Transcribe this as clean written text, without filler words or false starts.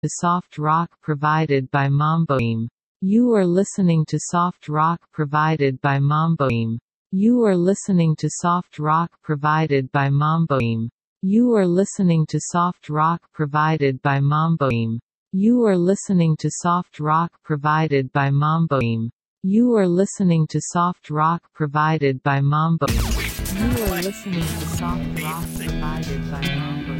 to soft rock provided by Mamboim. You are listening to soft rock provided by Mamboim. You are listening to soft rock provided by Mamboim. You are listening to soft rock provided by Mamboim. You are listening to soft rock provided by Mamboim. You are listening to soft rock provided by Mamboim. You are listening to soft rock provided by Mamboim.